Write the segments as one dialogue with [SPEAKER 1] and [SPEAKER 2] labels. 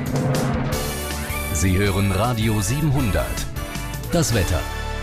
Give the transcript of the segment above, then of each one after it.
[SPEAKER 1] Sie hören Radio 700. Das Wetter.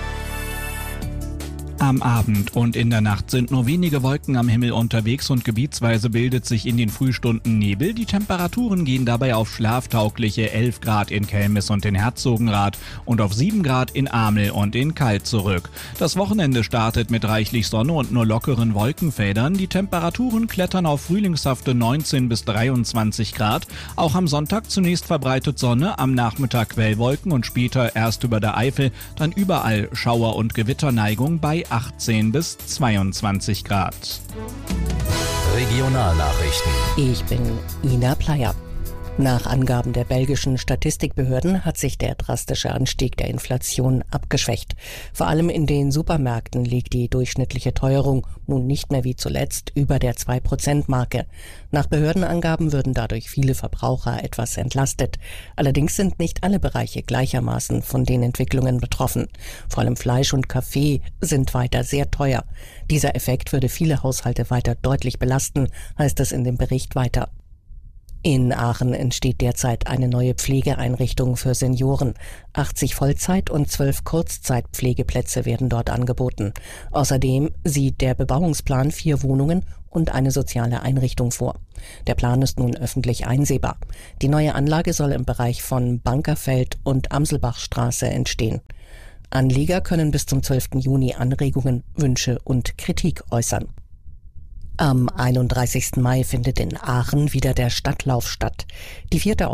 [SPEAKER 2] Am Abend und in der Nacht sind nur wenige Wolken am Himmel unterwegs und gebietsweise bildet sich in den Frühstunden Nebel. Die Temperaturen gehen dabei auf schlaftaugliche 11 Grad in Kelmis und in Herzogenrath und auf 7 Grad in Amel und in Kalt zurück. Das Wochenende startet mit reichlich Sonne und nur lockeren Wolkenfeldern. Die Temperaturen klettern auf frühlingshafte 19 bis 23 Grad. Auch am Sonntag zunächst verbreitet Sonne, am Nachmittag Quellwolken und später erst über der Eifel, dann überall Schauer- und Gewitterneigung bei 18 bis 22 Grad.
[SPEAKER 1] Regionalnachrichten.
[SPEAKER 3] Ich bin Ina Pleyer. Nach Angaben der belgischen Statistikbehörden hat sich der drastische Anstieg der Inflation abgeschwächt. Vor allem in den Supermärkten liegt die durchschnittliche Teuerung nun nicht mehr wie zuletzt über der 2%-Marke. Nach Behördenangaben würden dadurch viele Verbraucher etwas entlastet. Allerdings sind nicht alle Bereiche gleichermaßen von den Entwicklungen betroffen. Vor allem Fleisch und Kaffee sind weiter sehr teuer. Dieser Effekt würde viele Haushalte weiter deutlich belasten, heißt es in dem Bericht weiter. In Aachen entsteht derzeit eine neue Pflegeeinrichtung für Senioren. 80 Vollzeit- und 12 Kurzzeitpflegeplätze werden dort angeboten. Außerdem sieht der Bebauungsplan 4 Wohnungen und eine soziale Einrichtung vor. Der Plan ist nun öffentlich einsehbar. Die neue Anlage soll im Bereich von Bankerfeld und Amselbachstraße entstehen. Anlieger können bis zum 12. Juni Anregungen, Wünsche und Kritik äußern. Am 31. Mai findet in Aachen wieder der Stadtlauf statt. Die 4.